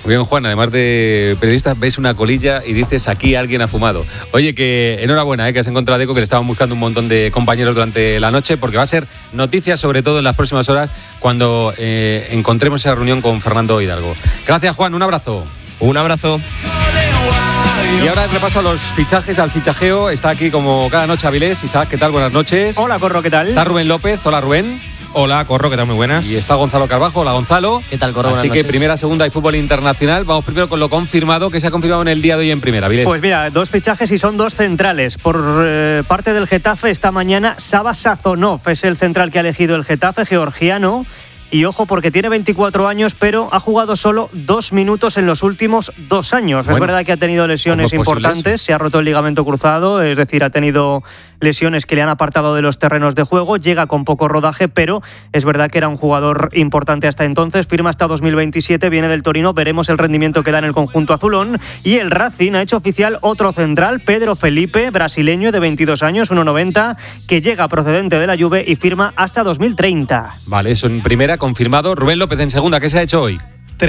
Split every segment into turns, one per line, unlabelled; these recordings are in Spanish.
Muy bien, Juan, además de periodista, ves una colilla y dices, aquí alguien ha fumado. Oye, que enhorabuena, que has encontrado a Deco, que le estaban buscando un montón de compañeros durante la noche, porque va a ser noticia, sobre todo en las próximas horas, cuando encontremos esa reunión con Fernando Hidalgo. Gracias, Juan, un abrazo.
Un abrazo.
Y ahora el repaso a los fichajes, al fichajeo. Está aquí como cada noche Avilés. Isaac, ¿qué tal? Buenas noches.
Hola, Corro, ¿qué tal?
Está Rubén López. Hola, Rubén.
Hola, Corro, ¿qué tal? Muy buenas.
Y está Gonzalo Carbajo. Hola, Gonzalo.
¿Qué tal, Corro?
Así
Buenas
que
noches.
primera, segunda y fútbol internacional. Vamos primero con lo confirmado, que se ha confirmado en el día de hoy en primera. Avilés.
Pues mira, 2 fichajes y son 2 centrales. Por parte del Getafe esta mañana, Sava Sazonov es el central que ha elegido el Getafe, georgiano. Y ojo, porque tiene 24 años, pero ha jugado solo 2 minutos en los últimos 2 años.
Bueno,
es verdad que ha tenido lesiones importantes, se ha roto el ligamento cruzado, es decir, ha tenido lesiones que le han apartado de los terrenos de juego, llega con poco rodaje, pero es verdad que era un jugador importante hasta entonces, firma hasta 2027, viene del Torino, veremos el rendimiento que da en el conjunto azulón. Y el Racing ha hecho oficial otro central, Pedro Felipe, brasileño de 22 años, 1,90, que llega procedente de la Juve y firma hasta 2030.
Vale, eso en primera, confirmado. Rubén López en segunda, ¿qué se ha hecho hoy?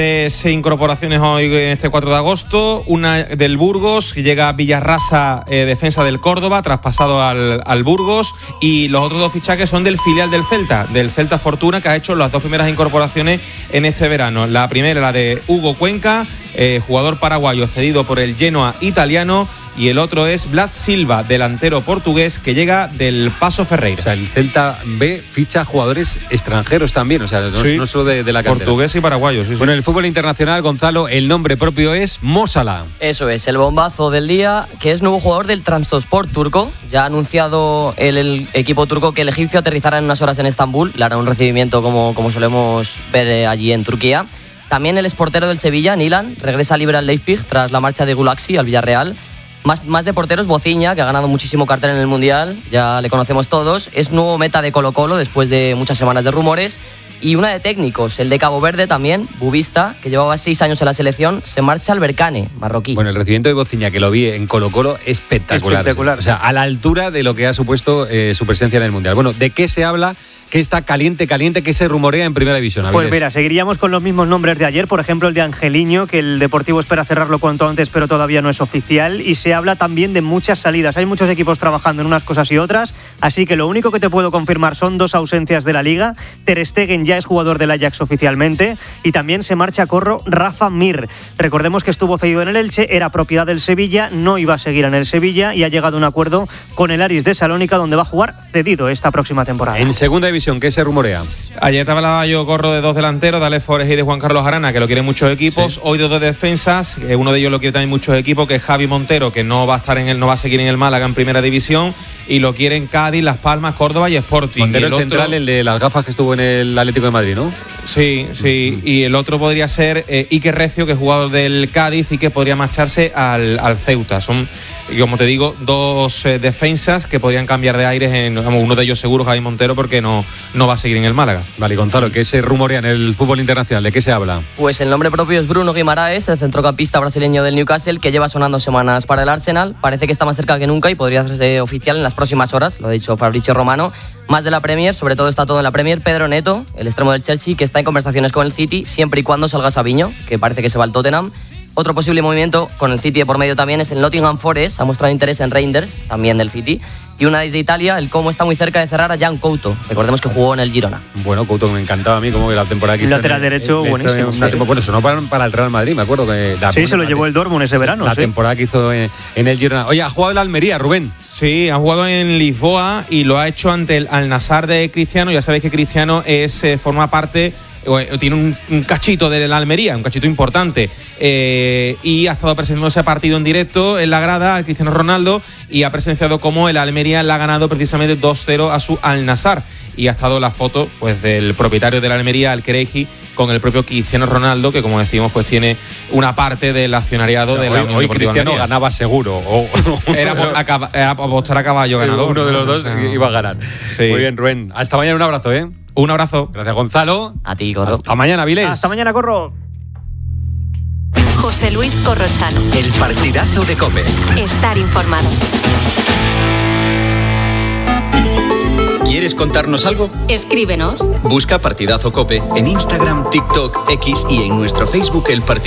3 incorporaciones hoy en este 4 de agosto. Una del Burgos, que llega a Villarrasa, defensa del Córdoba, traspasado al Burgos. Y los otros 2 fichajes son del filial del Celta Fortuna, que ha hecho las 2 primeras incorporaciones en este verano. La primera, la de Hugo Cuenca, jugador paraguayo cedido por el Genoa italiano. Y el otro es Vlad Silva, delantero portugués, que llega del Paso Ferreira.
O sea, el Celta B ficha jugadores extranjeros también, o sea, no solo de la cantera.
Portugués y paraguayo, sí.
Bueno, en el fútbol internacional, Gonzalo, el nombre propio es Mo Salah.
Eso es, el bombazo del día, que es nuevo jugador del Trabzonspor turco. Ya ha anunciado el equipo turco que el egipcio aterrizará en unas horas en Estambul. Le hará un recibimiento como solemos ver allí en Turquía. También el exportero del Sevilla, Nilan, regresa libre al Leipzig tras la marcha de Gulaxi al Villarreal. Más de porteros, Bociña, que ha ganado muchísimo cartel en el Mundial, ya le conocemos todos. Es nuevo meta de Colo-Colo después de muchas semanas de rumores. Y una de técnicos, el de Cabo Verde también, Bubista, que llevaba 6 años en la selección, se marcha al Berkane, marroquí.
Bueno, el recibimiento de Bociña, que lo vi en Colo-Colo, espectacular. O sea, a la altura de lo que ha supuesto su presencia en el Mundial. Bueno, ¿de qué se habla? ¿Qué está caliente, que se rumorea en Primera División?
Pues mira, seguiríamos con los mismos nombres de ayer, por ejemplo el de Angeliño, que el Deportivo espera cerrarlo cuanto antes, pero todavía no es oficial, y se habla también de muchas salidas. Hay muchos equipos trabajando en unas cosas y otras, así que lo único que te puedo confirmar son 2 ausencias de la Liga. Ter Stegen ya es jugador del Ajax oficialmente, y también se marcha Corro Rafa Mir. Recordemos que estuvo cedido en el Elche, era propiedad del Sevilla, no iba a seguir en el Sevilla, y ha llegado a un acuerdo con el Aris de Salónica, donde va a jugar cedido esta próxima temporada.
En Segunda División, ¿qué se rumorea?
Ayer te hablaba yo, Corro, de 2 delanteros, de Alex Forés y de Juan Carlos Arana, que lo quieren muchos equipos. Sí. Hoy de 2 defensas, uno de ellos lo quiere también muchos equipos, que es Javi Montero, que no va a seguir en el Málaga en Primera División, y lo quieren Cádiz, Las Palmas, Córdoba y Sporting.
Montero,
y
el central, el de las gafas, que estuvo en el Atlético de Madrid, ¿no?
Sí. Y el otro podría ser Iker Recio, que es jugador del Cádiz y que podría marcharse al Ceuta. Son, como te digo, 2 defensas que podrían cambiar de aires. Uno de ellos seguro, Javi Montero, porque no va a seguir en el Málaga.
Vale, Gonzalo, ¿qué se rumorea en el fútbol internacional? ¿De qué se habla?
Pues el nombre propio es Bruno Guimaraes, el centrocampista brasileño del Newcastle, que lleva sonando semanas para el Arsenal. Parece que está más cerca que nunca y podría hacerse oficial en las próximas horas, lo ha dicho Fabrizio Romano. Más de la Premier, sobre todo está todo en la Premier. Pedro Neto, el extremo del Chelsea, que está en conversaciones con el City, siempre y cuando salga Savinho, que parece que se va al Tottenham. Otro posible movimiento con el City de por medio también es el Nottingham Forest, ha mostrado interés en Reinders, también del City. Y una desde Italia, el Como está muy cerca de cerrar a Jan Couto. Recordemos que jugó en el Girona.
Bueno, Couto, que me encantaba a mí, como que la temporada que hizo.
Lateral derecho, buenísimo.
Bueno, sonó para el Real Madrid, me acuerdo.
Se lo llevó el Dortmund ese verano.
La temporada que hizo en el Girona. Oye, ¿ha jugado en la Almería, Rubén?
Sí, ha jugado en Lisboa y lo ha hecho ante el Al-Nassr de Cristiano. Ya sabéis que Cristiano forma parte, tiene un cachito de la Almería, un cachito importante, y ha estado presentando ese partido en directo en la grada al Cristiano Ronaldo, y ha presenciado cómo el Almería le ha ganado precisamente 2-0 a su Al-Nassr, y ha estado la foto pues del propietario de la Almería, Al-Kereji, con el propio Cristiano Ronaldo, que como decimos pues tiene una parte del accionariado, o sea, de la Unión
hoy
Deportiva
Cristiano
Almería.
Ganaba seguro.
Era apostar a caballo ganador.
Uno de los dos iba a ganar.
Sí.
Muy bien, Rubén. Hasta mañana, un abrazo, ¿eh?
Un abrazo.
Gracias, Gonzalo.
A ti, Corro.
Hasta mañana, Vilés.
Hasta mañana, Corro.
José Luis Corrochano.
El partidazo de COPE.
Estar informado.
¿Quieres contarnos algo?
Escríbenos.
Busca Partidazo COPE en Instagram, TikTok, X y en nuestro Facebook El Partidazo.